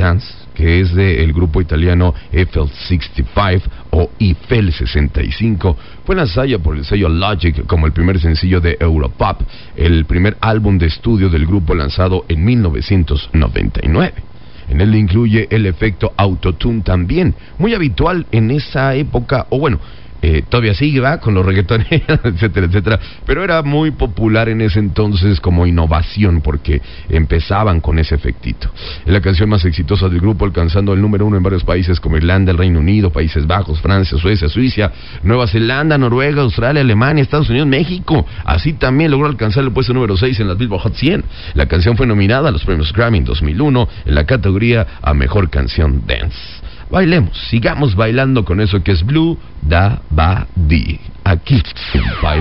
Dance, que es del grupo italiano Eiffel 65 o Eiffel 65. Fue lanzada por el sello Logic como el primer sencillo de Europop, el primer álbum de estudio del grupo lanzado en 1999. En él incluye el efecto autotune también, muy habitual en esa época, o bueno, todavía sigue, va, con los reggaetoneros, etcétera, etcétera, pero era muy popular en ese entonces como innovación, porque empezaban con ese efectito. Es la canción más exitosa del grupo, alcanzando el número 1 en varios países como Irlanda, el Reino Unido, Países Bajos, Francia, Suecia, Suiza, Nueva Zelanda, Noruega, Australia, Alemania, Estados Unidos, México. Así también logró alcanzar el puesto número 6 en la Billboard Hot 100. La canción fue nominada a los premios Grammy en 2001 en la categoría a Mejor Canción Dance. Bailemos, sigamos bailando con eso que es Blue Da Ba Di. Aquí, Baila.